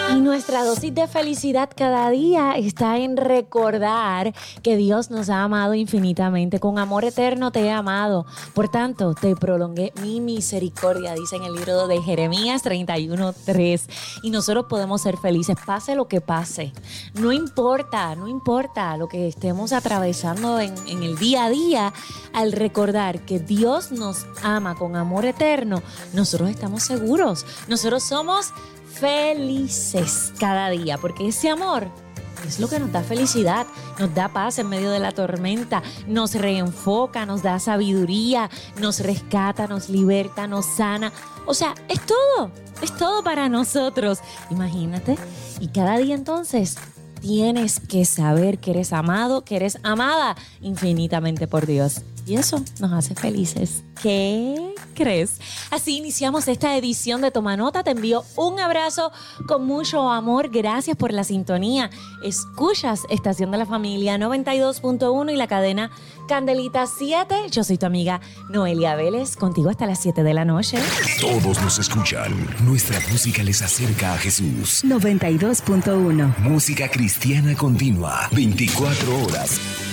Y nuestra dosis de felicidad cada día está en recordar que Dios nos ha amado infinitamente. Con amor eterno te he amado. Por tanto, te prolongué mi misericordia, dice en el libro de Jeremías 31:3. Y nosotros podemos ser felices, pase lo que pase. No importa lo que estemos atravesando en el día a día. Al recordar que Dios nos ama con amor eterno, nosotros estamos seguros. Nosotros somos felices cada día, porque ese amor es lo que nos da felicidad, nos da paz en medio de la tormenta, nos reenfoca, nos da sabiduría, nos rescata, nos liberta, nos sana. O sea, es todo para nosotros. Imagínate, y cada día entonces tienes que saber que eres amado, que eres amada infinitamente por Dios. Y eso nos hace felices. ¿Qué crees? Así iniciamos esta edición de Toma Nota. Te envío un abrazo con mucho amor. Gracias por la sintonía. Escuchas Estación de la Familia 92.1 y la cadena Candelita 7. Yo soy tu amiga Noelia Vélez, contigo hasta las 7 de la noche. Todos nos escuchan. Nuestra música les acerca a Jesús. 92.1. Música cristiana continua. 24 horas.